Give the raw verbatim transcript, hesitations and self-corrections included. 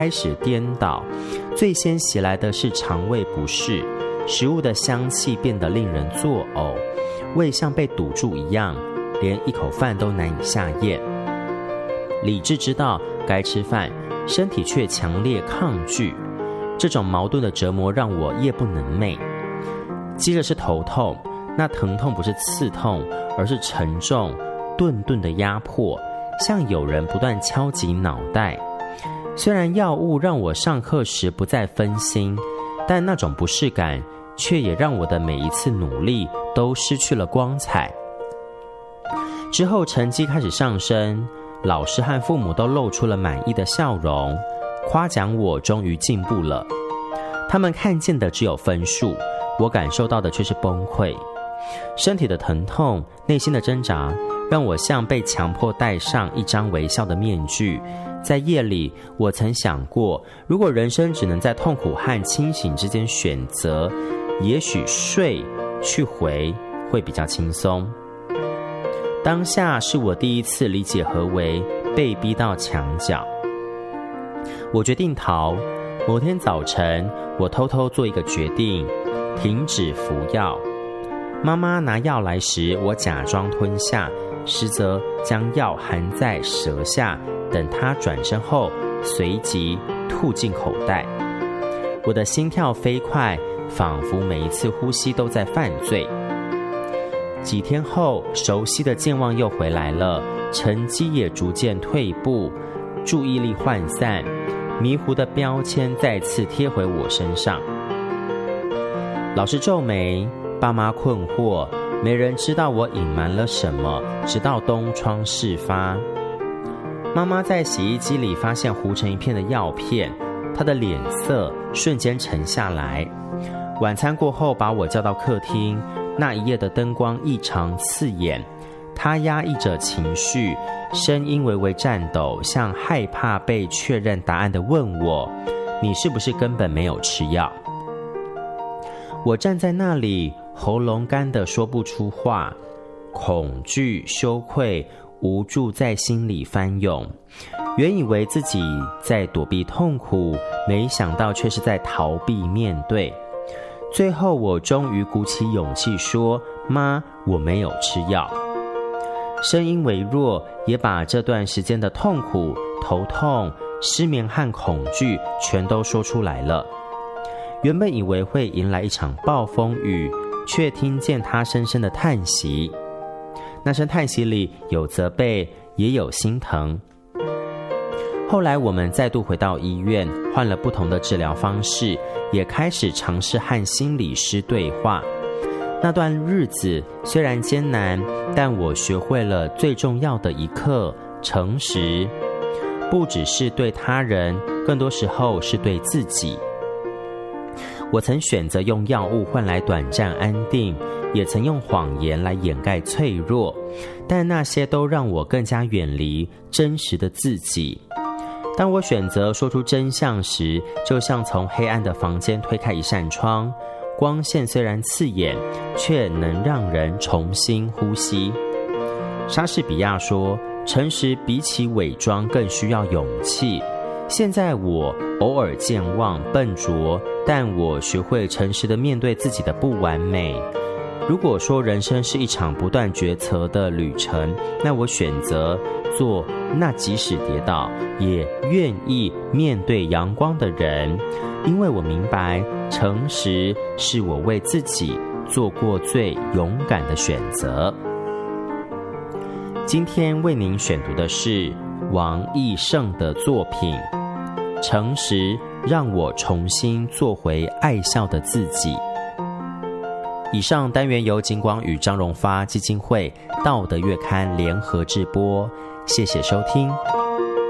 开始颠倒，最先袭来的是肠胃不适，食物的香气变得令人作呕，胃像被堵住一样，连一口饭都难以下咽。理智知道该吃饭，身体却强烈抗拒，这种矛盾的折磨让我夜不能寐。接着是头痛，那疼痛不是刺痛，而是沉重顿顿的压迫，像有人不断敲击脑袋。虽然药物让我上课时不再分心，但那种不适感却也让我的每一次努力都失去了光彩。之后成绩开始上升，老师和父母都露出了满意的笑容，夸奖我终于进步了。他们看见的只有分数，我感受到的却是崩溃。身体的疼痛，内心的挣扎，让我像被强迫戴上一张微笑的面具。在夜里，我曾想过，如果人生只能在痛苦和清醒之间选择，也许睡去回会比较轻松。当下是我第一次理解何为被逼到墙角。我决定逃。某天早晨，我偷偷做一个决定，停止服药。妈妈拿药来时，我假装吞下，实则将药含在舌下，等她转身后，随即吐进口袋。我的心跳飞快，仿佛每一次呼吸都在犯罪。几天后，熟悉的健忘又回来了，成绩也逐渐退步，注意力涣散，迷糊的标签再次贴回我身上。老师皱眉，爸妈困惑，没人知道我隐瞒了什么，直到东窗事发。妈妈在洗衣机里发现糊成一片的药片，她的脸色瞬间沉下来。晚餐过后，把我叫到客厅，那一夜的灯光异常刺眼，她压抑着情绪，声音微微颤抖，像害怕被确认答案的问我：你是不是根本没有吃药？我站在那里，喉咙干得说不出话，恐惧、羞愧、无助在心里翻涌。原以为自己在躲避痛苦，没想到却是在逃避面对。最后我终于鼓起勇气说：妈，我没有吃药。声音微弱，也把这段时间的痛苦、头痛、失眠和恐惧全都说出来了。原本以为会迎来一场暴风雨，却听见他深深的叹息。那声叹息里有责备，也有心疼。后来我们再度回到医院，换了不同的治疗方式，也开始尝试和心理师对话。那段日子虽然艰难，但我学会了最重要的一课：诚实。不只是对他人，更多时候是对自己。我曾选择用药物换来短暂安定，也曾用谎言来掩盖脆弱，但那些都让我更加远离真实的自己。当我选择说出真相时，就像从黑暗的房间推开一扇窗，光线虽然刺眼，却能让人重新呼吸。莎士比亚说，诚实比起伪装更需要勇气。现在我偶尔健忘笨拙，但我学会诚实地面对自己的不完美。如果说人生是一场不断抉择的旅程，那我选择做那即使跌倒也愿意面对阳光的人，因为我明白诚实是我为自己做过最勇敢的选择。今天为您选读的是王逸胜的作品《诚实让我重新做回爱笑的自己》。以上单元由景广与张荣发基金会道德月刊联合制播，谢谢收听。